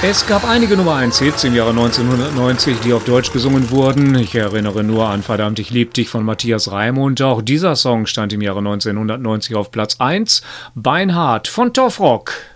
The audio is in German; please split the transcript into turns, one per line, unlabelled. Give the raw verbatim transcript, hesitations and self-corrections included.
Es gab einige Nummer eins Hits im Jahre neunzehnhundertneunzig, die auf Deutsch gesungen wurden. Ich erinnere nur an Verdammt, ich lieb dich von Matthias Reim. Auch dieser Song stand im Jahre neunzehnhundertneunzig auf Platz eins. Beinhard von Toff Rock.